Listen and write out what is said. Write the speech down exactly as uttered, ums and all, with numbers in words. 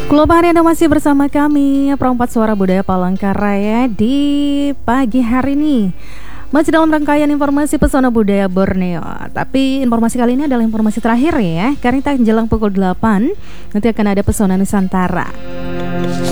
Kelompok hari Anda masih bersama kami Perempat Suara Budaya Palangkaraya di pagi hari ini. Masih dalam rangkaian informasi pesona budaya Borneo. Tapi informasi kali ini adalah informasi terakhir ya, karena kita jelang pukul delapan nanti akan ada pesona Nusantara.